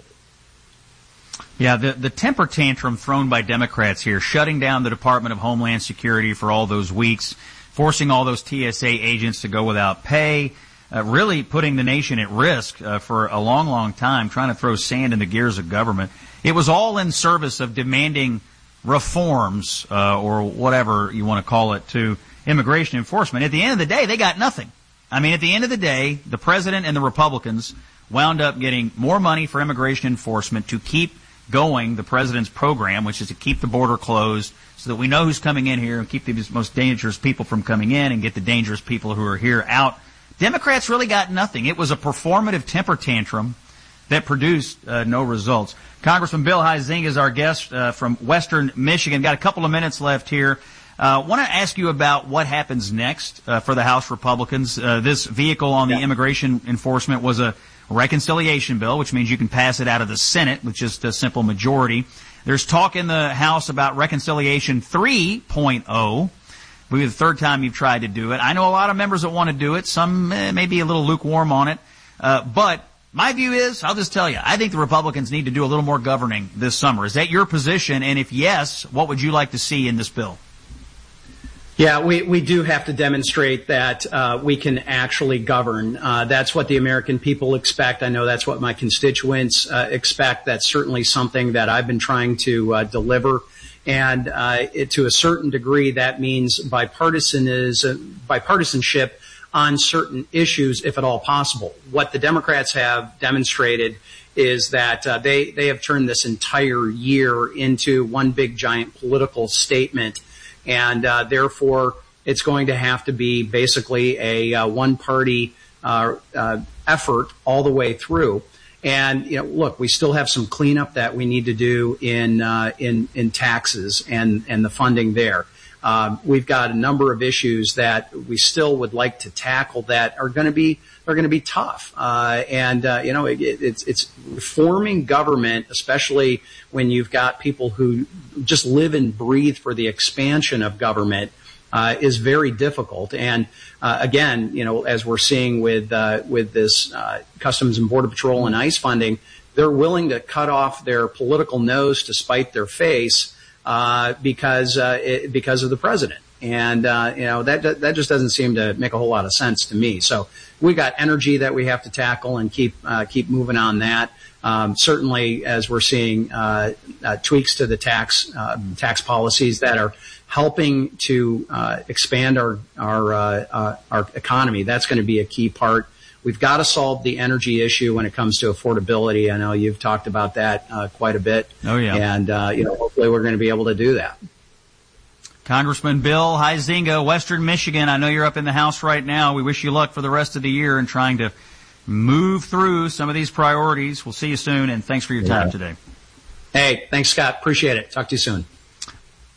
S10: Yeah, the temper tantrum thrown by Democrats here, shutting down the Department of Homeland Security for all those weeks, forcing all those TSA agents to go without pay, really putting the nation at risk for a long, long time, trying to throw sand in the gears of government. It was all in service of demanding reforms, or whatever you want to call it, to immigration enforcement. At the end of the day, they got nothing. I mean, at the end of the day, the president and the Republicans wound up getting more money for immigration enforcement to keep going the president's program, which is to keep the border closed so that we know who's coming in here and keep the most dangerous people from coming in and get the dangerous people who are here out. Democrats really got nothing. It was a performative temper tantrum that produced no results. Congressman Bill Huizenga is our guest from Western Michigan. Got a couple of minutes left here. Want to ask you about what happens next for the House Republicans. This vehicle on the immigration enforcement was a reconciliation bill, which means you can pass it out of the Senate with just a simple majority. There's talk in the House about Reconciliation 3.0. Will be the third time you've tried to do it. I know a lot of members that want to do it. Some may be a little lukewarm on it. But my view is, I'll just tell you, I think the Republicans need to do a little more governing this summer. Is that your position? And if yes, what would you like to see in this bill?
S25: Yeah, we do have to demonstrate that we can actually govern. That's what the American people expect. I know that's what my constituents expect. That's certainly something that I've been trying to deliver. And to a certain degree, that means bipartisanship on certain issues, if at all possible. What the Democrats have demonstrated is that they have turned this entire year into one big giant political statement. And therefore, it's going to have to be basically a one-party effort all the way through. And look, we still have some cleanup that we need to do in taxes and the funding there. We've got a number of issues that we still would like to tackle that are going to be tough. It's reforming government, especially when you've got people who just live and breathe for the expansion of government, is very difficult. And again, as we're seeing with this Customs and Border Patrol and ICE funding, they're willing to cut off their political nose to spite their face because of the president. And that just doesn't seem to make a whole lot of sense to me. So we've got energy that we have to tackle and keep moving on that. Certainly, as we're seeing tweaks to the tax policies that are helping to expand our economy, that's going to be a key part. We've got to solve the energy issue when it comes to affordability. I know you've talked about that quite a bit.
S10: Oh yeah.
S25: And hopefully we're going to be able to do that.
S10: Congressman Bill Huizenga, Western Michigan. I know you're up in the House right now. We wish you luck for the rest of the year in trying to move through some of these priorities. We'll see you soon, and thanks for your time today.
S25: Hey, thanks, Scott. Appreciate it. Talk to you soon.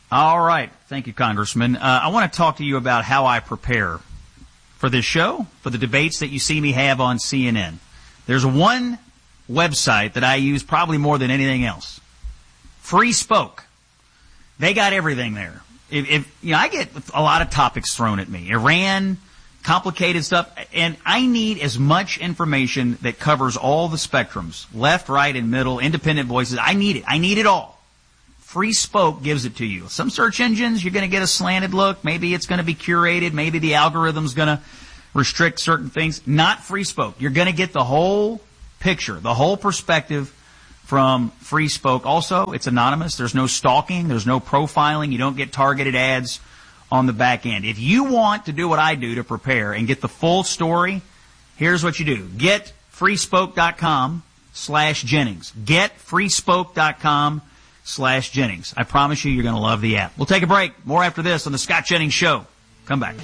S10: All right. Thank you, Congressman. I want to talk to you about how I prepare for this show, for the debates that you see me have on CNN. There's one website that I use probably more than anything else. Free Spoke. They got everything there. I get a lot of topics thrown at me. Iran, complicated stuff, and I need as much information that covers all the spectrums, left, right, and middle, independent voices. I need it. I need it all. Free Spoke gives it to you. Some search engines, you're going to get a slanted look. Maybe it's going to be curated. Maybe the algorithm's going to restrict certain things. Not Free Spoke. You're going to get the whole picture, the whole perspective from Free Spoke. Also, it's anonymous. There's no stalking. There's no profiling. You don't get targeted ads on the back end. If you want to do what I do to prepare and get the full story, here's what you do. Get freespoke.com/Jennings. Get freespoke.com/Jennings. I promise you're going to love the app. We'll take a break. More after this on the Scott Jennings Show. Come back.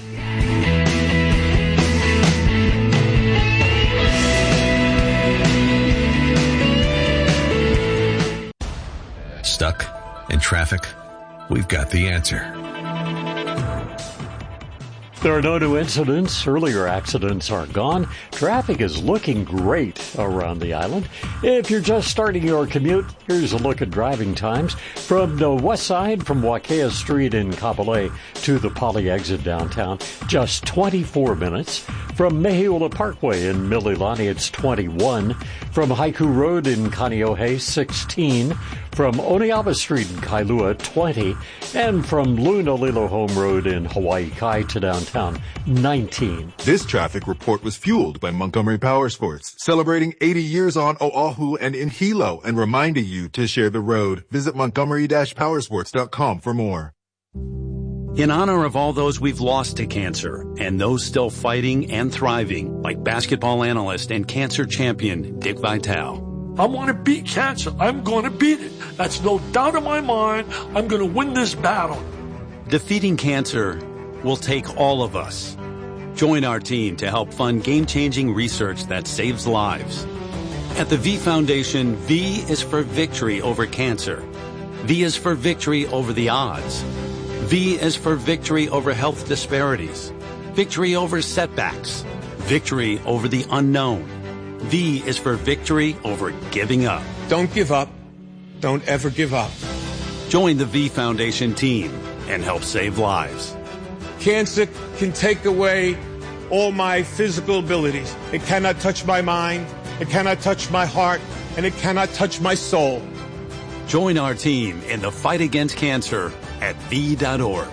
S3: Stuck in traffic? We've got the answer.
S4: There are no new incidents. Earlier accidents are gone. Traffic is looking great around the island. If you're just starting your commute, here's a look at driving times. From the west side, from Wakea Street in Kapolei to the Poly exit downtown, just 24 minutes. From Mehiula Parkway in Mililani, it's 21. From Haiku Road in Kaneohe, 16. From Oneaba Street in Kailua, 20. And from Lunalilo Home Road in Hawaii Kai to downtown, 19.
S2: This traffic report was fueled by Montgomery Power Sports, celebrating 80 years on Oahu and in Hilo and reminding you to share the road. Visit Montgomery-Powersports.com for more.
S5: In honor of all those we've lost to cancer and those still fighting and thriving, like basketball analyst and cancer champion Dick Vitale.
S9: I want to beat cancer. I'm going to beat it. That's no doubt in my mind. I'm going to win this battle.
S5: Defeating cancer will take all of us. Join our team to help fund game-changing research that saves lives. At the V Foundation, V is for victory over cancer. V is for victory over the odds. V is for victory over health disparities. Victory over setbacks. Victory over the unknown. V is for victory over giving up.
S11: Don't give up. Don't ever give up.
S5: Join the V Foundation team and help save lives.
S11: Cancer can take away all my physical abilities. It cannot touch my mind, it cannot touch my heart, and it cannot touch my soul.
S5: Join our team in the fight against cancer at V.org.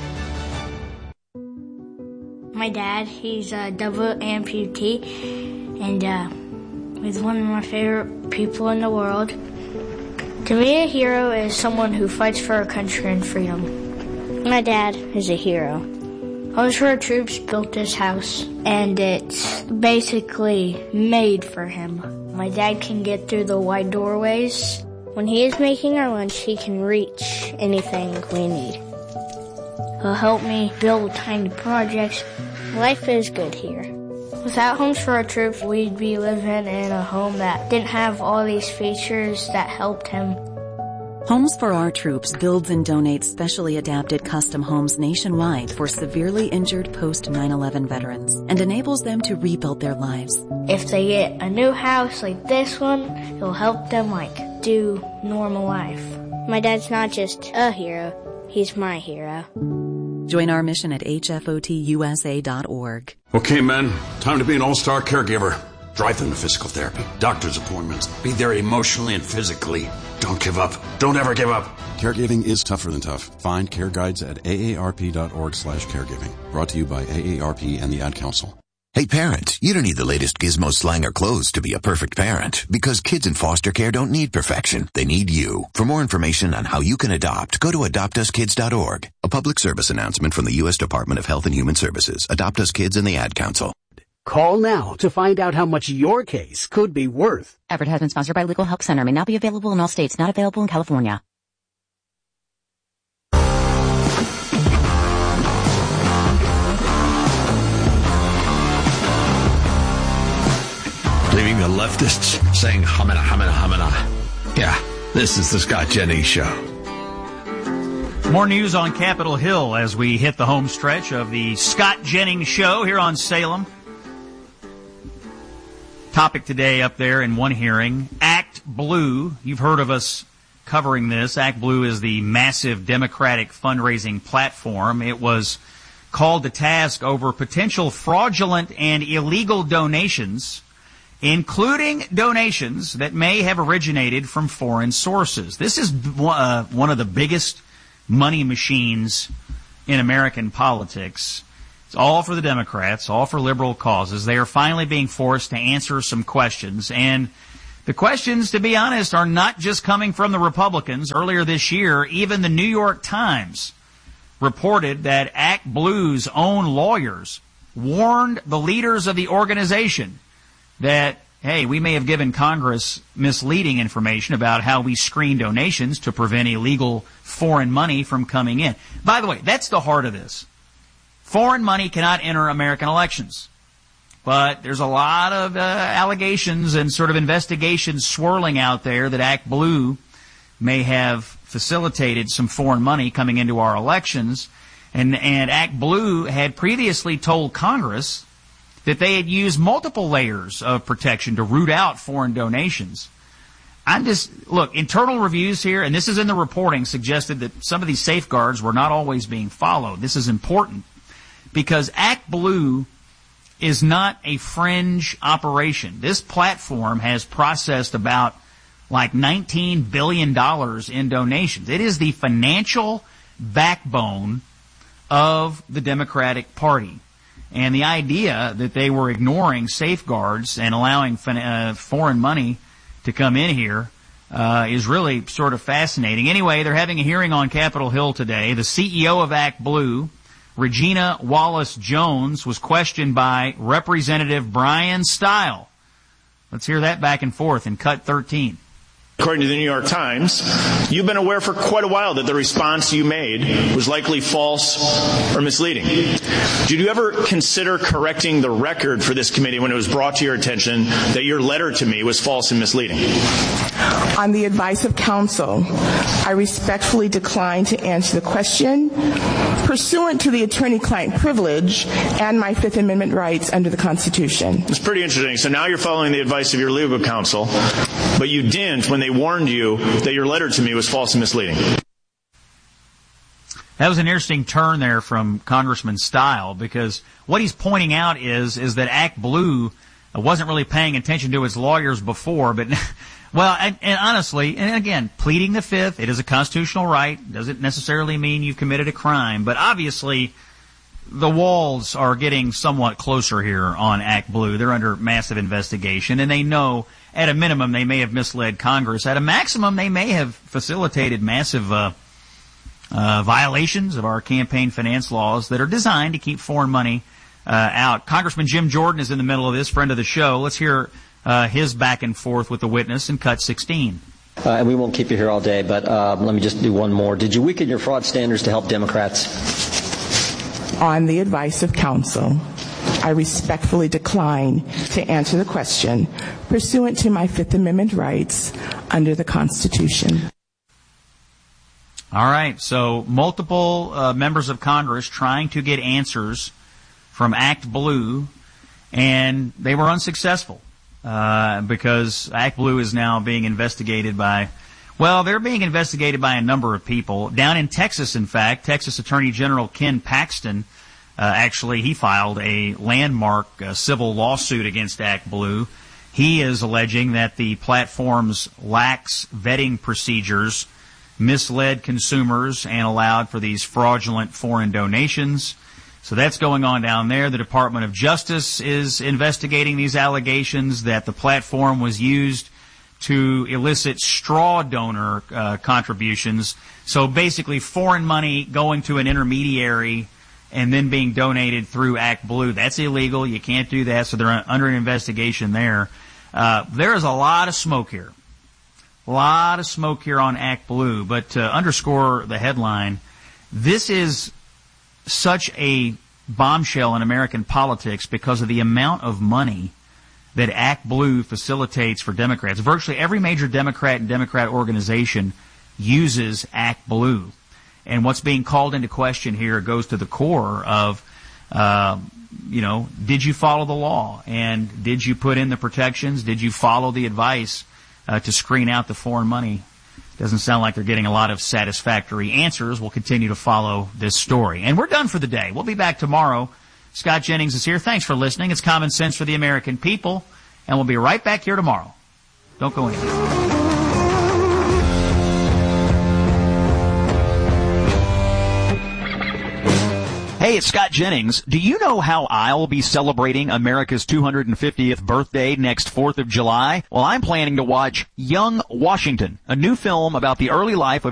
S12: My dad, he's a double amputee, and he's one of my favorite people in the world. To me, a hero is someone who fights for our country and freedom. My dad is a hero. Homes for Our Troops built this house, and it's basically made for him. My dad can get through the wide doorways. When he is making our lunch, he can reach anything we need. He'll help me build tiny projects. Life is good here. Without Homes for Our Troops, we'd be living in a home that didn't have all these features that helped him.
S26: Homes for Our Troops builds and donates specially adapted custom homes nationwide for severely injured post-9/11 veterans and enables them to rebuild their lives.
S12: If they get a new house like this one, it'll help them do normal life. My dad's not just a hero, he's my hero.
S26: Join our mission at hfotusa.org.
S27: Okay, men, time to be an all-star caregiver. Drive them to physical therapy, doctor's appointments, be there emotionally and physically. Don't give up. Don't ever give up.
S28: Caregiving is tougher than tough. Find care guides at aarp.org/caregiving. Brought to you by AARP and the Ad Council.
S29: Hey parents, you don't need the latest gizmo, slang, or clothes to be a perfect parent, because kids in foster care don't need perfection. They need you. For more information on how you can adopt, go to adoptuskids.org. A public service announcement from the U.S. Department of Health and Human Services, Adopt Us Kids, and the Ad Council.
S30: Call now to find out how much your case could be worth.
S31: Advertisement sponsored by Legal Help Center. May not be available in all states. Not available in California.
S3: Leaving the leftists saying hamina, hamina, hamina. Yeah, this is the Scott Jennings Show.
S10: More news on Capitol Hill as we hit the home stretch of the Scott Jennings Show here on Salem. Topic today up there in one hearing, Act Blue. You've heard of us covering this. Act Blue is the massive Democratic fundraising platform. It was called to task over potential fraudulent and illegal donations, including donations that may have originated from foreign sources. This is one of the biggest money machines in American politics. It's all for the Democrats, all for liberal causes. They are finally being forced to answer some questions. And the questions, to be honest, are not just coming from the Republicans. Earlier this year, even the New York Times reported that Act Blue's own lawyers warned the leaders of the organization that, hey, we may have given Congress misleading information about how we screen donations to prevent illegal foreign money from coming in. By the way, that's the heart of this. Foreign money cannot enter American elections. But there's a lot of allegations and sort of investigations swirling out there that Act Blue may have facilitated some foreign money coming into our elections. And Act Blue had previously told Congress that they had used multiple layers of protection to root out foreign donations. Look, internal reviews here, and this is in the reporting, suggested that some of these safeguards were not always being followed. This is important because Act Blue is not a fringe operation. This platform has processed about like $19 billion in donations. It is the financial backbone of the Democratic Party. And the idea that they were ignoring safeguards and allowing foreign money to come in here is really sort of fascinating. Anyway, they're having a hearing on Capitol Hill today. The CEO of Act Blue, Regina Wallace-Jones, was questioned by Representative Brian Stile. Let's hear that back and forth in Cut 13.
S13: According to the New York Times, you've been aware for quite a while that the response you made was likely false or misleading. Did you ever consider correcting the record for this committee when it was brought to your attention that your letter to me was false and misleading?
S14: On the advice of counsel, I respectfully decline to answer the question pursuant to the attorney-client privilege and my Fifth Amendment rights under the Constitution.
S13: It's pretty interesting. So now you're following the advice of your legal counsel, but you didn't when they warned you that your letter to me was false and misleading.
S10: That was an interesting turn there from Congressman Stile, because what he's pointing out is that Act Blue wasn't really paying attention to its lawyers before, but well, and honestly, and again, pleading the Fifth, it is a constitutional right, doesn't necessarily mean you've committed a crime, but obviously the walls are getting somewhat closer here on Act Blue. They're under massive investigation, and they know at a minimum they may have misled Congress. At a maximum, they may have facilitated massive violations of our campaign finance laws that are designed to keep foreign money out. Congressman Jim Jordan is in the middle of this, friend of the show. Let's hear his back and forth with the witness in Cut 16.
S15: And we won't keep you here all day, but let me just do one more. Did you weaken your fraud standards to help Democrats?
S14: On the advice of counsel, I respectfully decline to answer the question pursuant to my Fifth Amendment rights under the Constitution.
S10: All right, so multiple members of Congress trying to get answers from Act Blue, and they were unsuccessful because Act Blue is now being investigated by, well, they're being investigated by a number of people. Down in Texas, in fact, Texas Attorney General Ken Paxton, actually, he filed a landmark civil lawsuit against Act Blue. He is alleging that the platform's lax vetting procedures misled consumers and allowed for these fraudulent foreign donations. So that's going on down there. The Department of Justice is investigating these allegations that the platform was used to elicit straw donor contributions. So basically foreign money going to an intermediary and then being donated through Act Blue. That's illegal. You can't do that. So they're under an investigation there. There is a lot of smoke here. A lot of smoke here on Act Blue. But to underscore the headline, this is such a bombshell in American politics because of the amount of money that Act Blue facilitates for Democrats. Virtually every major Democrat and Democrat organization uses Act Blue. And what's being called into question here goes to the core of, did you follow the law? And did you put in the protections? Did you follow the advice to screen out the foreign money? Doesn't sound like they're getting a lot of satisfactory answers. We'll continue to follow this story. And we're done for the day. We'll be back tomorrow. Scott Jennings is here. Thanks for listening. It's Common Sense for the American People. And we'll be right back here tomorrow. Don't go anywhere. Hey, it's Scott Jennings. Do you know how I'll be celebrating America's 250th birthday next 4th of July? Well, I'm planning to watch Young Washington, a new film about the early life of